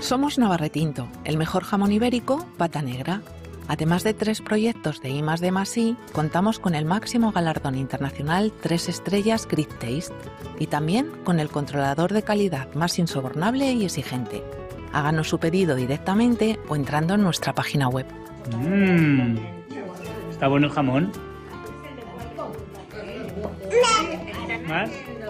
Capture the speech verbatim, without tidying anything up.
Somos Navarretinto, el mejor jamón ibérico, pata negra. Además de tres proyectos de I más D más I, contamos con el máximo galardón internacional tres estrellas Great Taste y también con el controlador de calidad más insobornable y exigente. Háganos su pedido directamente o entrando en nuestra página web. Mmm, ¿está bueno el jamón? ¿Más?